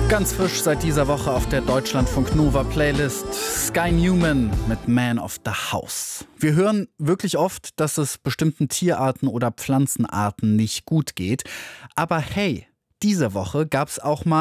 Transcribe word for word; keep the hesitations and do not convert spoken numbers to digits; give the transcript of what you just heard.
Ganz frisch seit dieser Woche auf der Deutschlandfunk Nova Playlist Sky Newman mit Man of the House. Wir hören wirklich oft, dass es bestimmten Tierarten oder Pflanzenarten nicht gut geht. Aber hey, diese Woche gab's auch mal